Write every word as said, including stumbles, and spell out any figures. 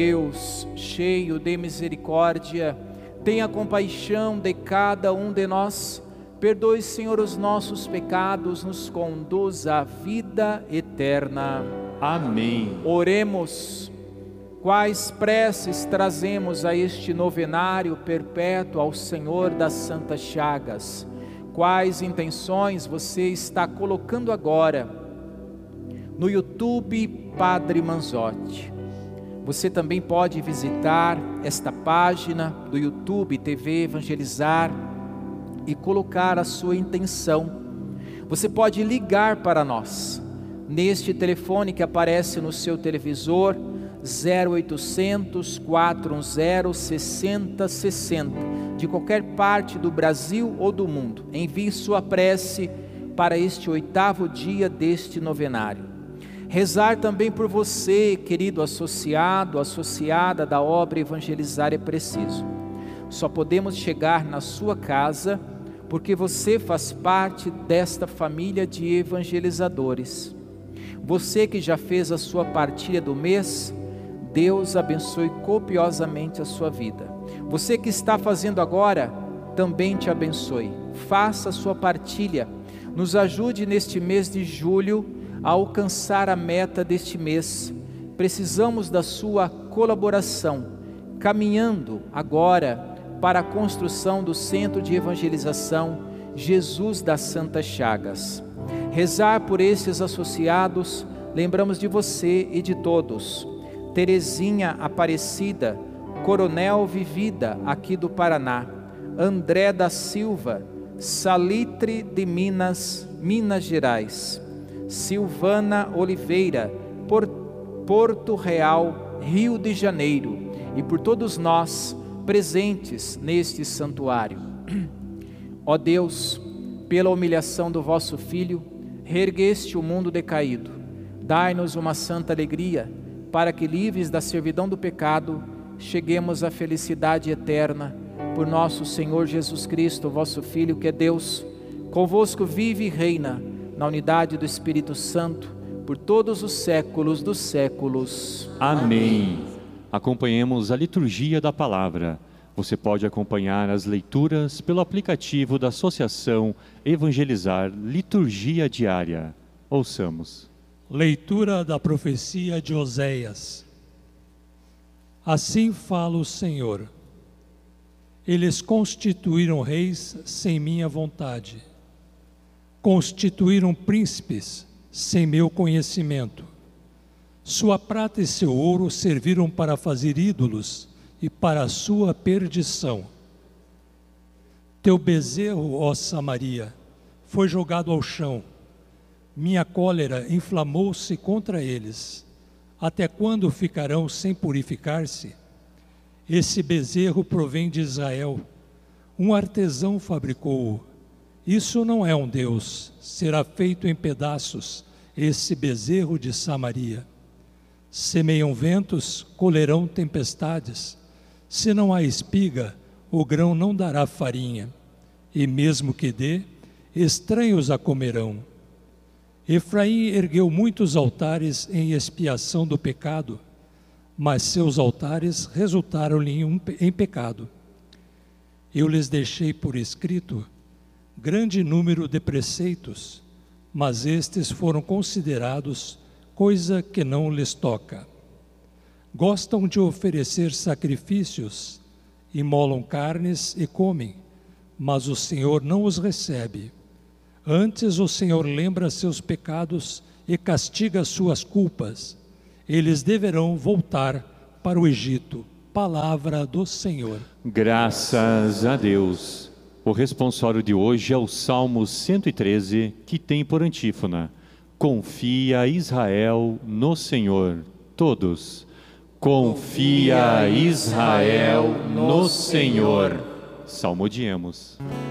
Deus, cheio de misericórdia, tenha compaixão de cada um de nós, perdoe, Senhor, os nossos pecados, nos conduz à vida eterna. Amém. Oremos. Quais preces trazemos a este novenário perpétuo ao Senhor das Santas Chagas? Quais intenções você está colocando agora no YouTube Padre Manzotti? Você também pode visitar esta página do YouTube T V Evangelizar e colocar a sua intenção. Você pode ligar para nós neste telefone que aparece no seu televisor, zero oitocentos, quatrocentos e um, sessenta sessenta, de qualquer parte do Brasil ou do mundo. Envie sua prece para este oitavo dia deste novenário. Rezar também por você, querido associado, associada da obra Evangelizar é preciso. Só podemos chegar na sua casa porque você faz parte desta família de evangelizadores. Você que já fez a sua partilha do mês, Deus abençoe copiosamente a sua vida. Você que está fazendo agora, também te abençoe. Faça a sua partilha. Nos ajude neste mês de julho a alcançar a meta deste mês. Precisamos da sua colaboração, caminhando agora para a construção do Centro de Evangelização Jesus das Santas Chagas. Rezar por esses associados, lembramos de você e de todos. Terezinha Aparecida, Coronel Vivida, aqui do Paraná. André da Silva, Salitre de Minas, Minas Gerais. Silvana Oliveira, Porto Real, Rio de Janeiro, e por todos nós presentes neste santuário. Ó Deus, pela humilhação do vosso Filho, reergueste o mundo decaído. Dai-nos uma santa alegria, para que, livres da servidão do pecado, cheguemos à felicidade eterna, por nosso Senhor Jesus Cristo, vosso Filho, que é Deus, convosco vive e reina, na unidade do Espírito Santo, por todos os séculos dos séculos. Amém. Acompanhemos a liturgia da palavra. Você pode acompanhar as leituras pelo aplicativo da Associação Evangelizar Liturgia Diária. Ouçamos. Leitura da profecia de Oséias. Assim fala o Senhor: eles constituíram reis sem minha vontade, constituíram príncipes sem meu conhecimento. Sua prata e seu ouro serviram para fazer ídolos e para a sua perdição. Teu bezerro, ó Samaria, foi jogado ao chão. Minha cólera inflamou-se contra eles. Até quando ficarão sem purificar-se? Esse bezerro provém de Israel. Um artesão fabricou-o. Isso não é um Deus. Será feito em pedaços esse bezerro de Samaria. Semeiam ventos, colherão tempestades. Se não há espiga, o grão não dará farinha. E mesmo que dê, estranhos a comerão. Efraim ergueu muitos altares em expiação do pecado, mas seus altares resultaram-lhe em pecado. Eu lhes deixei por escrito grande número de preceitos, mas estes foram considerados coisa que não lhes toca. Gostam de oferecer sacrifícios, imolam carnes e comem, mas o Senhor não os recebe. Antes o Senhor lembra seus pecados e castiga suas culpas. Eles deverão voltar para o Egito. Palavra do Senhor. Graças a Deus. O responsório de hoje é o Salmo cento e treze, que tem por antífona: confia Israel no Senhor. Todos. Confia Israel no Senhor. Salmodiemos.